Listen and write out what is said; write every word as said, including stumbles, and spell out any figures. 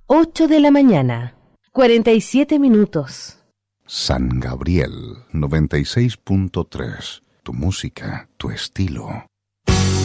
ocho de la mañana, cuarenta y siete minutos. San Gabriel noventa y seis punto tres. Tu música, tu estilo.